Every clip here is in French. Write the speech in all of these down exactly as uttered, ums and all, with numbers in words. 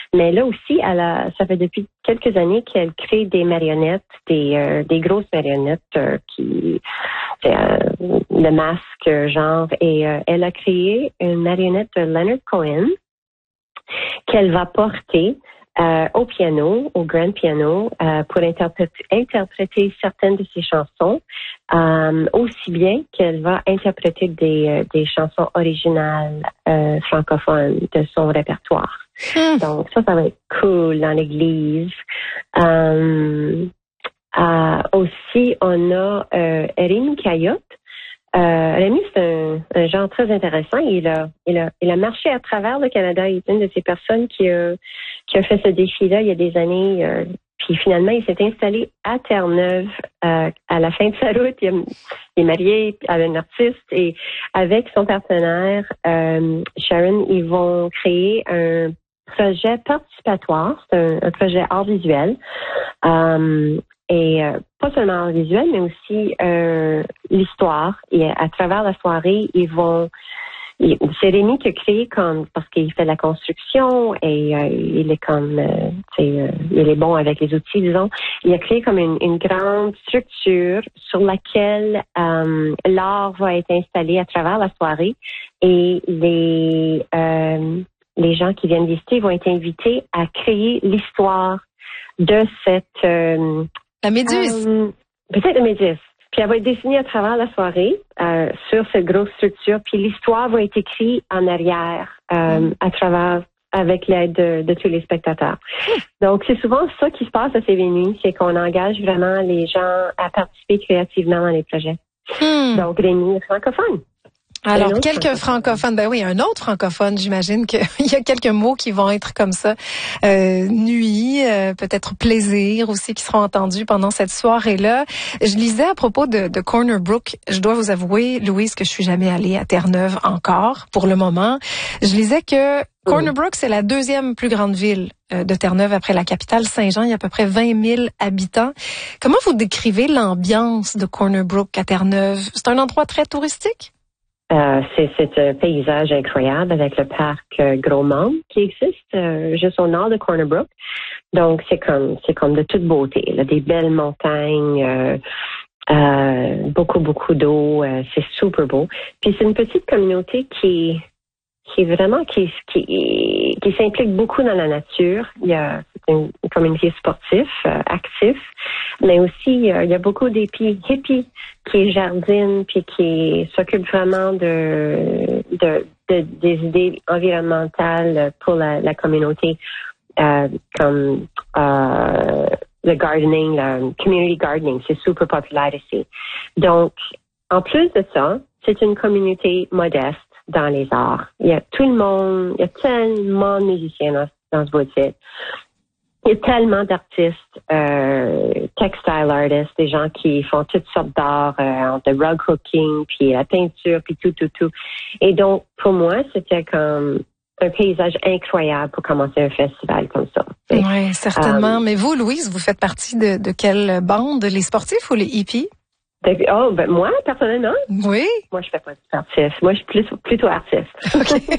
Mais là aussi, elle a, ça fait depuis quelques années qu'elle crée des marionnettes, des, euh, des grosses marionnettes euh, qui, euh, le masque genre. Et euh, elle a créé une marionnette de Leonard Cohen qu'elle va porter euh, au piano, au grand piano, euh, pour interpréter, interpréter certaines de ses chansons, euh, aussi bien qu'elle va interpréter des, euh, des chansons originales euh, francophones de son répertoire. Mm. Donc ça, ça va être cool dans l'église. Euh, euh, aussi, on a euh, Rémi Cayotte. Euh, Rémi, c'est un, un genre très intéressant. Il a, il a, il a marché à travers le Canada. Il est une de ces personnes qui a, qui a fait ce défi-là il y a des années. Euh, puis finalement, il s'est installé à Terre-Neuve euh, à la fin de sa route. Il, a, il est marié à un artiste et avec son partenaire euh, Sharon, ils vont créer un projet participatoire. C'est un, un projet art visuel. Euh, Et euh, pas seulement en visuel, mais aussi euh, l'histoire. Et à travers la soirée, ils vont... Il, c'est Rémi qui a créé comme... Parce qu'il fait de la construction et euh, il est comme... Euh, euh, il est bon avec les outils, disons. Il a créé comme une, une grande structure sur laquelle euh, l'art va être installé à travers la soirée. Et les, euh, les gens qui viennent visiter vont être invités à créer l'histoire de cette... Euh, La Méduse. Euh, peut-être la Méduse. Puis elle va être dessinée à travers la soirée euh, sur cette grosse structure. Puis l'histoire va être écrite en arrière euh, mm. à travers, avec l'aide de, de tous les spectateurs. Mm. Donc c'est souvent ça qui se passe à ces venues, c'est qu'on engage vraiment les gens à participer créativement dans les projets. Mm. Donc Rémi est francophone. Alors, quelques francophones, ben oui, un autre francophone, j'imagine qu'il y a quelques mots qui vont être comme ça, euh, nuit, euh, peut-être plaisir aussi, qui seront entendus pendant cette soirée-là. Je lisais à propos de, de Corner Brook, je dois vous avouer, Louise, que je suis jamais allée à Terre-Neuve encore, pour le moment. Je lisais que Corner Brook, c'est la deuxième plus grande ville de Terre-Neuve après la capitale Saint-Jean. Il y a à peu près vingt mille habitants. Comment vous décrivez l'ambiance de Corner Brook à Terre-Neuve? C'est un endroit très touristique? Euh, c'est, c'est un paysage incroyable avec le parc euh, Gros-Monde qui existe euh, juste au nord de Corner Brook. Donc, c'est comme c'est comme de toute beauté. Là, des belles montagnes, euh, euh, beaucoup, beaucoup d'eau. Euh, c'est super beau. Puis, c'est une petite communauté qui qui est vraiment qui qui qui s'implique beaucoup dans la nature. Il y a une, une communauté sportive, euh, active, mais aussi euh, il y a beaucoup d'hippies, hippies qui jardinent puis qui s'occupent vraiment de, de, de des idées environnementales pour la, la communauté, euh, comme euh, le gardening, le community gardening, c'est super populaire ici. Donc, en plus de ça, c'est une communauté modeste dans les arts. Il y a tout le monde, il y a tellement de musiciens dans, dans ce bout-ci. Il y a tellement d'artistes, euh, textile artists, des gens qui font toutes sortes d'art, euh, de rug hooking, puis la peinture, puis tout, tout, tout. Et donc, pour moi, c'était comme un paysage incroyable pour commencer un festival comme ça. Oui, certainement. Um, Mais vous, Louise, vous faites partie de, de quelle bande? Les sportifs ou les hippies? Oh, ben moi, personnellement? Oui. Moi, je fais pas d'artiste. Moi, je suis plus, plutôt artiste. OK.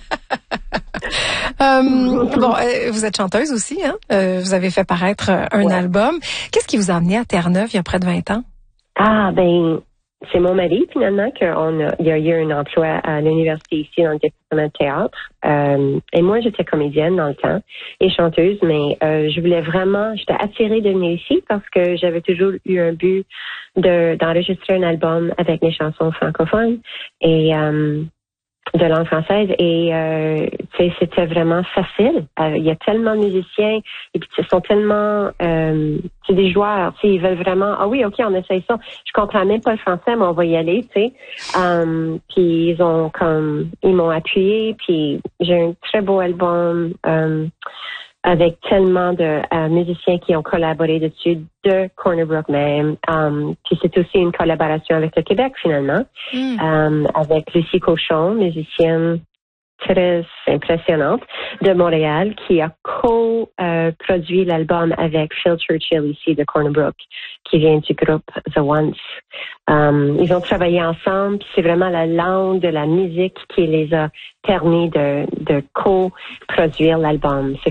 um, bon, euh, vous êtes chanteuse aussi, hein? Euh, vous avez fait paraître un ouais. album. Qu'est-ce qui vous a amené à Terre-Neuve il y a près de vingt ans? Ah, ben, c'est mon mari, finalement, qu'on a, il y a eu un emploi à l'université ici dans le département de théâtre. Euh, et moi, j'étais comédienne dans le temps et chanteuse, mais euh, je voulais vraiment, j'étais attirée de venir ici parce que j'avais toujours eu un but de d'enregistrer un album avec mes chansons francophones et euh, de langue française. Et euh, c'était vraiment facile. Euh, il y a tellement de musiciens et puis ils sont tellement euh, c'est des joueurs. Ils veulent vraiment ah oui ok on essaye ça. Je comprends même pas le français mais on va y aller. Tu sais. Um, puis ils ont comme ils m'ont appuyé. Puis j'ai un très beau album. Um, avec tellement de euh, musiciens qui ont collaboré dessus, de Corner Brook même. Um, puis c'est aussi une collaboration avec le Québec, finalement, mm. um, avec Lucie Cochon, musicienne très impressionnante de Montréal, qui a co-produit euh, l'album avec Phil Churchill ici de Corner Brook, qui vient du groupe The Once. Um, ils ont travaillé ensemble, puis c'est vraiment la langue de la musique qui les a permis de, de co-produire l'album. C'est